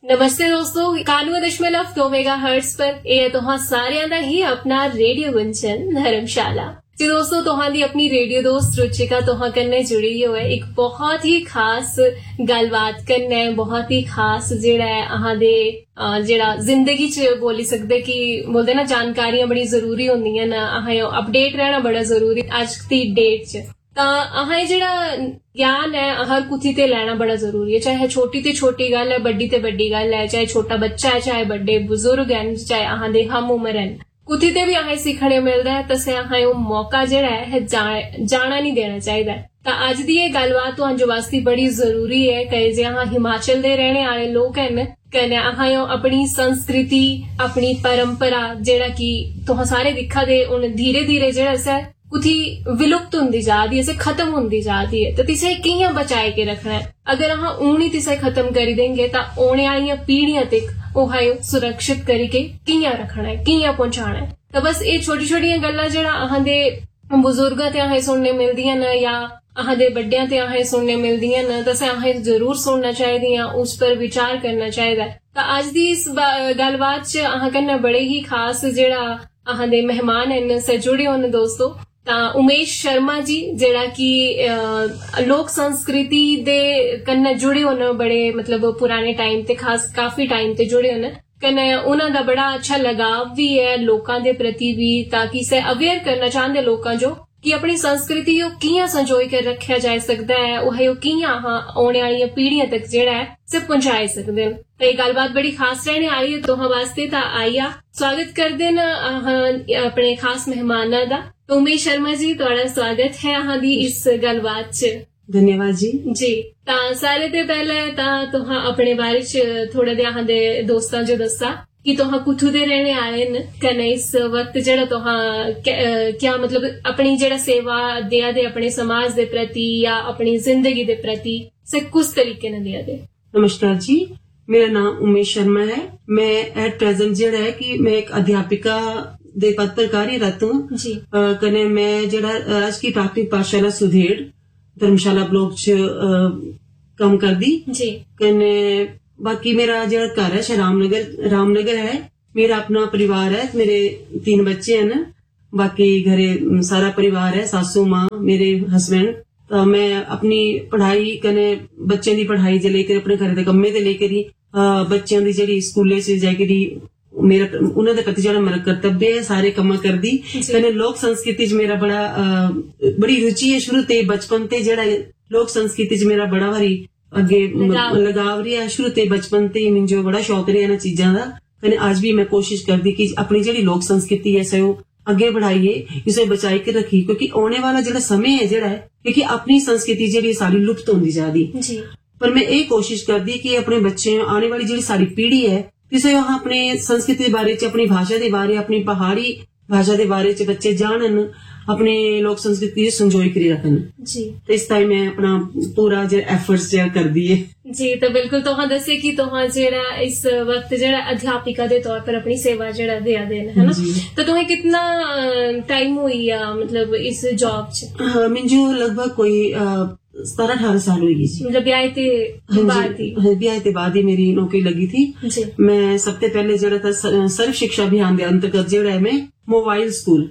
नमस्ते दोस्तों, 91.2 मेगाहर्ट्ज पर ਇਹ ਤੁਹਾਂ ਸਾਰਿਆਂ ਦਾ ਹੀ ਆਪਣਾ ਰੇਡੀਓ ਗੁੰਜਨ ਧਰਮਸ਼ਾਲਾ जी दोस्तों, तुहां अपनी रेडियो दोस्त रुचिका तुहां कन्ने जुड़ी हुई है एक बहुत ही खास गलबात करना है, बहुत ही खास जेड़ा है अहां दे जेड़ा जिंदगी च बोली सकदे कि बोलदे ना जानकारियां बड़ी जरूरी होंदियां ना, अहां अपडेट रहना बड़ा जरूरी अज दी डेट च। तां अहां जेड़ा ज्ञान है हर कुछ ते लैना बड़ा जरूरी है, चाहे छोटी ते छोटी गल है, बड्डी ते बड्डी गल है, चाहे छोटा बच्चा है, चाहे बड़े बुजुर्ग हैं, चाहे अहां दे हम उम्र हैं, कुछ ते भी अहें सीखने मिलता है। तसे अहें वो मौका जेड़ा है जाना नहीं देना चाहिए। तो अज दी ये गलबात तुहां जो वास्ते बड़ी जरूरी है कि जे अहां हिमाचल दे रहने वाले लोग हैं कने अहें अपनी संस्कृति अपनी परंपरा जेड़ा कि तुहां सारे दिखा दे उन धीरे धीरे जेड़ा सा कुछ विलुप्त होंदी जा रही है, खत्म होंदी जा रही है। तो तिसे कियां बचाए के रखना है, अगर अहां ऊन ही तिसे खत्म करी देंगे तो आने वाली पीढ़ियां तक ओहायो सुरक्षित करके कियां रखना है, कियां पहुंचाना है। तो बस ये छोटी छोटी गल्लां जेड़ा अहां दे बुजुर्गां ते अहें सुनने मिलदियां न या अहां दे बड्डियां ते अहें सुनने मिलदियां न, तो अहें जरूर सुनना चाहिए, उस पर विचार करना चाहिए। तो अज दी इस गलबात च अहां कन्नै बड़े ही खास जेड़ा अहां दे मेहमान हैं से जुड़े होने दोस्तों। उमेश शर्मा जी जेड़ा कि लोक संस्कृति दे कन्नै जुड़े होने बड़े मतलब पुराने टाइम ते खास काफी टाइम ते जुड़े होने कन्नै उन्हां दा बड़ा अच्छा लगाव भी है लोकां दे प्रति भी, ताकि से अवेयर करना चाहते लोकां जो कि अपनी संस्कृति कियां संजोई कर रखा जाए सकता है, वो कियां आने वाली पीढ़ियां तक जेड़ा है से पहुंचाए सकते हैं। तो ये गलबात बड़ी खास रहने वाली है तुहां वास्ते। तो आइया स्वागत करदे न अपने खास मेहमानां दा। तो उमेश शर्मा जी तुहाड़ा स्वागत है अहां दी इस गलबात च। धन्यवाद जी। जी तां सारे ते पहले तां तुहां अपने बारे च थोड़ा दे अहां दे दोस्तां जो दस्सा कि तुहां कुत्थू दे रहने आए न, कन्नै इस वक्त जेड़ा तुहां क्या मतलब अपनी जेड़ा सेवा देआ दे अपने समाज दे प्रति या अपनी जिंदगी दे प्रति से कुछ तरीके न देआ दे। नमस्कार जी, मेरा नाम उमेश शर्मा है। मैं एट प्रेजेंट जेड़ा है कि मैं एक अध्यापिका दे पद पर कार्यरत हूँ। कने मैं जेड़ा राजकीय प्राथमिक पाठशाला सुधेड़ धर्मशाला ब्लॉक च कम कर दी जी। कने बाकी मेरा जेड़ा घर है रामनगर है, मेरा अपना परिवार है, मेरे 3 बच्चे हैं न, बाकी घरे सारा परिवार है, सासू माँ मेरे हस्बैंड। तो मैं अपनी पढ़ाई कने बच्चों की पढ़ाई जे लेकर अपने घर के कम्मे ते लेकर ही बच्चों की जेड़ी स्कूले च जाकर मेरा उन्हां दे प्रति जेड़ा मेरा कर्तव्य है सारे कम्म करदी। कने लोक संस्कृति च मेरा बड़ी रुचि है शुरू ते बचपन ते जेड़ा लोक संस्कृति च मेरा बड़ा भारी अगे लगाव रहा है। शुरू ते बचपन ते मुझे बड़ा शौक रहा इन्हां चीजां दा। कने आज भी मैं कोशिश करदी कि अपनी जेड़ी लोक संस्कृति है सो अगे बढ़ाइए, इसे बचाई के रखी, क्योंकि आने वाला जेड़ा समय है जेड़ा है क्योंकि अपनी संस्कृति जेड़ी सारी लुप्त होंदी जा रही। पर मैं ये कोशिश करदी कि अपने बच्चे आने वाली जेड़ी सारी पीढ़ी है जिसे वहां अपने संस्कृति के बारे च अपनी भाषा के बारे अपनी पहाड़ी भाषा के बारे च बच्चे जानन, अपने लोक संस्कृति संजोई कर रखन जी। तो इस टाइम मैं अपना पूरा जो एफर्ट्स कर दिए जी। तो बिल्कुल तुहां दसे कि तुहां जेड़ा इस वक्त जेड़ा अध्यापिका दे तौर पर अपनी सेवा जेड़ा दिया देन है ना, तो तुम्हें कितना टाइम हुई मतलब इस जॉब च? मिंजो लगभग कोई 17-18 साल हुई जी। मतलब ब्याह ते बाद ही मेरी नौकरी लगी थी जी। मैं सबसे पहले जेड़ा था सर्व शिक्षा अभियान के अंतर्गत जेड़ा है मैं मोबाइल स्कूल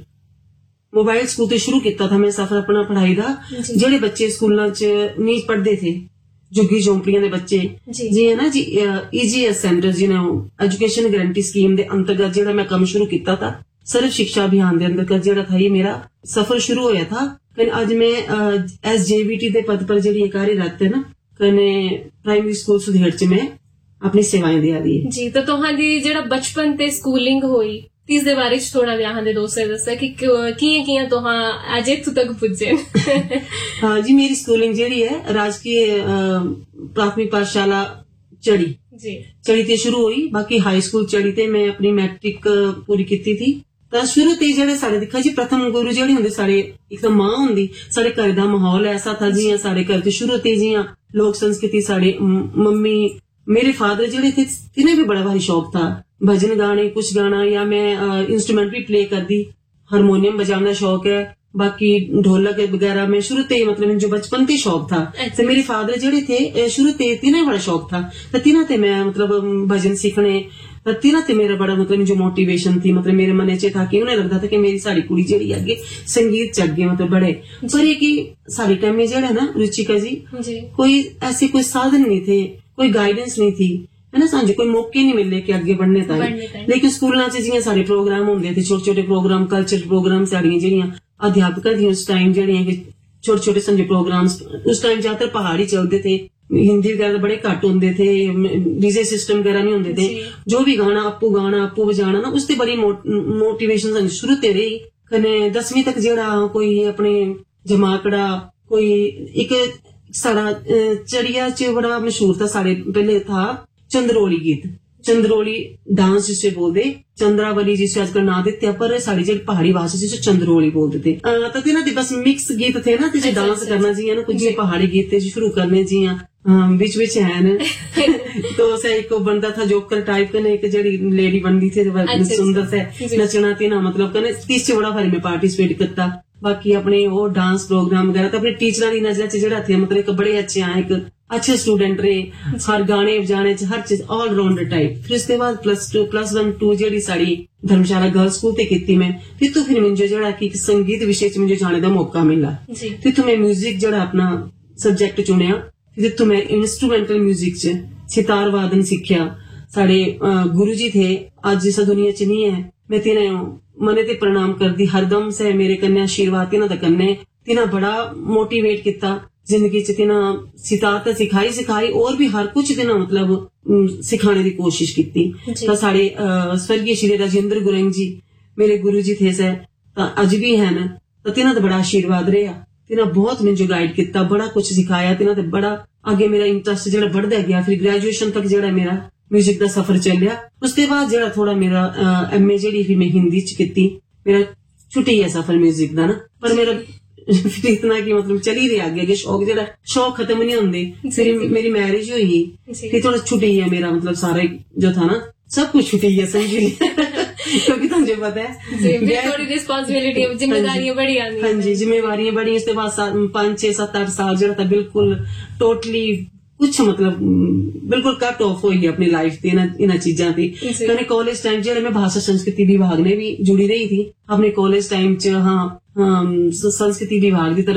तो शुरू किया था मैं सफर अपना पढ़ाई का। जेड़े बच्चे स्कूलों च नहीं पढ़ते थे, झुग्गी झोंपड़ियां दे बच्चे जी है ना जी, EGS सेंटर जिन्हें एजुकेशन गारंटी स्कीम के अंतर्गत जेड़ा मैं काम शुरू किया था सर्व शिक्षा अभियान के अंतर्गत जेड़ा था ये मेरा सफर शुरू होया था। कने आज मैं SJVT के पद पर जेड़ी कार्यरत है ना, कने प्राइमरी स्कूल सुधेड़ च मैं अपनी सेवाएं दिया दी जी। तो तुहां दी जेड़ा बचपन ते स्कूलिंग होई इस दे बारे च थोड़ा अहां दे दोस्तां दस्सा कि कियां तुहां अज इत्थू तक पुज्जे। हाँ जी, मेरी स्कूलिंग जेड़ी है राजकीय प्राथमिक पाठशाला चढ़ी ते शुरू हुई। बाकी हाई स्कूल चढ़ी ते मैं अपनी मैट्रिक पूरी की थी। तो शुरू ते जेड़े साढ़े दिखा जी प्रथम गुरु जेड़े होंदे साढ़े एक तो मां होंदी, साढ़े घर दा माहौल ऐसा था जियां साढ़े घर ते शुरू ते जियां लोक संस्कृति साढ़े मम्मी मेरे फादर जेड़े थे तिन्हें भी बड़ा भारी शौक था भजन गाने कुछ गाना, या मैं इंस्ट्रूमेंट भी प्ले कर दी, हारमोनियम बजाना शौक है, बाकी ढोलक वगैरह में शुरू ते मतलब जो बचपन ते शौक था। तो मेरे फादर जेड़े थे शुरू ते तिन्हें बड़ा शौक था, तो तिन्हां ते मैं मतलब भजन सीखने, तिन्हां ते मेरा बड़ा मतलब जो मोटिवेशन थी, मतलब मेरे मन च था कि उन्हें लगता था कि मेरी साड़ी कुड़ी जेड़ी अगे संगीत च अगे मतलब बड़े, पर ये कि साड़ी टाइम में जेड़ा ना रुचिका जी कोई ऐसे कोई साधन नहीं थे, कोई गाइडेंस नहीं थी, है ना, साझे कोई मौके नहीं मिले कि अगे बढ़ने ताई। लेकिन स्कूलों च जियां सारे प्रोग्राम होंगे थे, छोटे छोटे प्रोग्राम, कल्चर प्रोग्राम, साड़ियां जेड़ियां अध्यापक दी उस टाइम जेड़ियां कि छोटे छोटे समझे प्रोग्राम्स उस टाइम ज्यादातर पहाड़ी चलते थे, हिंदी वगैरह बड़े घट होंगे थे, डीजे सिस्टम वगैरह नहीं होंगे थे, जो भी गाना आपू बजाना ना, उससे बड़ी मोटिवेशन शुरू ते रही। कने 10वीं तक जेड़ा कोई अपने जमाकड़ा कोई एक साड़ा चढ़िया च बड़ा मशहूर था साढ़े पहले था चंद्रोली गीत, चंद्रोली डांस जिसे बोलते, चंद्रावली जिसे आजकल ना देते, पर साड़ी जेडी पहाड़ी भाषा जिसे चंद्रोली बोलते थे। तो तिना दी बस मिक्स गीत थे ना, जिसे डांस करना जी ना, कुछ पहाड़ी गीत थे शुरू करने जी बिच है न तो सही को बनता था जोकर टाइप कने एक जड़ी लेडी बनती थी सुंदर से नचना थी ना, मतलब कने तीस बड़ा भारी में पार्टिसिपेट करता। बाकी अपने वो डांस प्रोग्राम वगैरह तो अपने टीचर की नजर च जेड़ा थे, मतलब एक बड़े अच्छे एक अच्छे स्टूडेंट रहे, हर गाने बजाने च हर चीज ऑल राउंडर टाइप। फिर उसके बाद +1 जेडी साड़ी धर्मशाला गर्ल्स स्कूल ते कीती मैं, तिथु फिर मुझे जेड़ा कि संगीत विषय च मुझे जाने का मौका मिला। तिथु मैं म्यूजिक जेड़ा अपना सब्जेक्ट चुनिया, तिथु मैं इंस्ट्रूमेंटल म्यूजिक च सितार वादन सीखिया। साढ़े गुरु जी थे, आज इस दुनिया च नहीं है, मैं तिन्हें मने ते प्रणाम करदी हरदम से, मेरे कन्या आशीर्वाद तिन्हां दा कन्ने, तिन्हां बड़ा मोटिवेट किता जिंदगी च, तिन्हां सितार ते सिखाई और भी हर कुछ तिन्हां मतलब सिखाने की कोशिश की। तो साढ़े स्वर्गीय श्री राजेंद्र गुरंग जी मेरे गुरु जी थे से, अज भी है न, तो तिन्हां दा बड़ा आशीर्वाद रहा, तिन्हां बहुत मुझे गाइड किया, बड़ा कुछ सिखाया, तिन्हां ते बड़ा आगे मेरा इंटरेस्ट जेड़ा बढ़दा गया। फिर ग्रेजुएशन तक जेड़ा मेरा म्यूजिक का सफर चलिया। उसके बाद जेड़ा थोड़ा मेरा MA जेड़ी फिर मैं हिंदी च की, मेरा छुट्टी है सफर म्यूजिक का ना, पर मेरा फिर इतना की मतलब चली रही आगे शौक जेड़ा शौक खत्म नहीं होंगे। फिर मेरी मैरिज हुई, फिर थोड़ा छुट्टी है मेरा मतलब सारे जो था ना सब कुछ छुट्टी है समझ क्योंकि तुझे पता है थोड़ी रिस्पॉन्सिबिलिटी जिम्मेदारियां बड़ी आनी। हाँ जी, जिम्मेवारियां बड़ी। उसके बाद 5, 6, 7, 8 साल जो था बिल्कुल टोटली कुछ मतलब बिल्कुल कट ऑफ हो गई अपनी लाइफ थी इन चीजा थी। मैंने कॉलेज टाइम जो मैं भाषा संस्कृति विभाग ने भी जुड़ी रही थी अपने कॉलेज टाइम च, हाँ संस्कृति विभाग की तरफ